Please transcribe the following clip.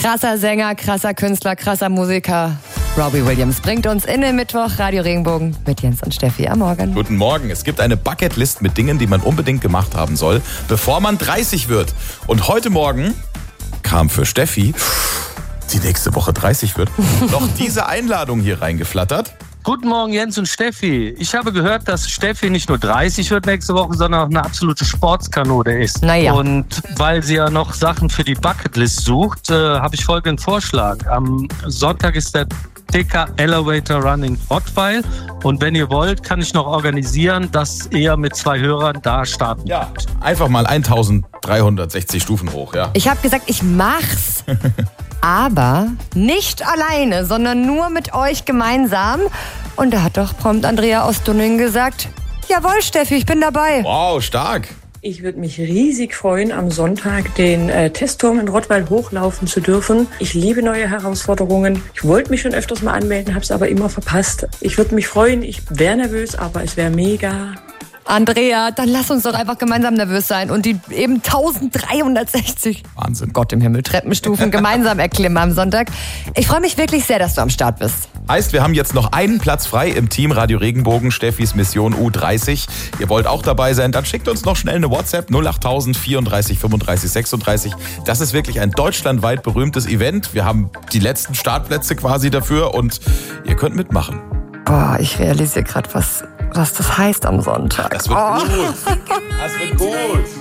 Krasser Sänger, krasser Künstler, krasser Musiker. Robbie Williams bringt uns in den Mittwoch Radio Regenbogen mit Jens und Steffi am Morgen. Guten Morgen. Es gibt eine Bucketlist mit Dingen, die man unbedingt gemacht haben soll, bevor man 30 wird. Und heute Morgen kam für Steffi, die nächste Woche 30 wird, noch diese Einladung hier reingeflattert. Guten Morgen, Jens und Steffi. Ich habe gehört, dass Steffi nicht nur 30 wird nächste Woche, sondern auch eine absolute Sportskanone ist. Naja. Und weil sie ja noch Sachen für die Bucketlist sucht, habe ich folgenden Vorschlag. Am Sonntag ist der TK Elevator Run in Rottweil. Und wenn ihr wollt, kann ich noch organisieren, dass ihr mit 2 Hörern da starten Ja, könnt. einfach mal 1360 Stufen hoch, ja. Ich habe gesagt, ich mach's. Aber nicht alleine, sondern nur mit euch gemeinsam. Und da hat doch prompt Andrea aus Dunning gesagt, jawohl Steffi, ich bin dabei. Wow, stark. Ich würde mich riesig freuen, am Sonntag den Testturm in Rottweil hochlaufen zu dürfen. Ich liebe neue Herausforderungen. Ich wollte mich schon öfters mal anmelden, habe es aber immer verpasst. Ich würde mich freuen, ich wäre nervös, aber es wäre mega. Andrea, dann lass uns doch einfach gemeinsam nervös sein und die eben 1360, Wahnsinn. Gott im Himmel, Treppenstufen gemeinsam erklimmen am Sonntag. Ich freue mich wirklich sehr, dass du am Start bist. Heißt, wir haben jetzt noch einen Platz frei im Team Radio Regenbogen, Steffis Mission U30. Ihr wollt auch dabei sein, dann schickt uns noch schnell eine WhatsApp 08000 34 35 36. Das ist wirklich ein deutschlandweit berühmtes Event. Wir haben die letzten Startplätze quasi dafür und ihr könnt mitmachen. Boah, ich realisiere gerade, was das heißt am Sonntag. Das wird gut. Das wird gut.